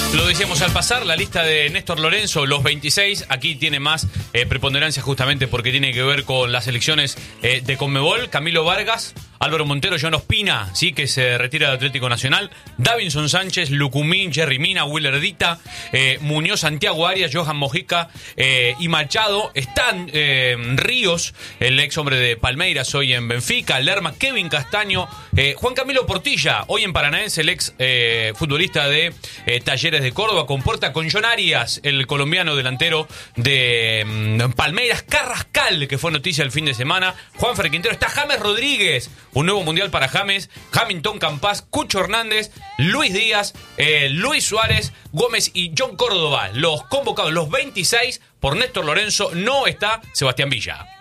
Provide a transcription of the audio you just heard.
Lo decíamos al pasar, la lista de Néstor Lorenzo, los 26, aquí tiene más preponderancia justamente porque tiene que ver con las elecciones de Conmebol. Camilo Vargas, Álvaro Montero, John Ospina, ¿sí? Que se retira del Atlético Nacional, Davinson Sánchez, Lucumín, Jerry Mina, Willer Dita, Muñoz, Santiago Arias, Johan Mojica y Machado. Están Ríos, el ex hombre de Palmeiras, hoy en Benfica, Lerma, Kevin Castaño, Juan Camilo Portilla, hoy en Paranaense, el ex futbolista de Talleres de Córdoba, comporta con John Arias, el colombiano delantero de Palmeiras, Carrascal, que fue noticia el fin de semana, Juanfer Quintero, está James Rodríguez, un nuevo mundial para James, Hamilton Campas, Cucho Hernández, Luis Díaz, Luis Suárez, Gómez y John Córdoba, los convocados, los 26 por Néstor Lorenzo. No está Sebastián Villa.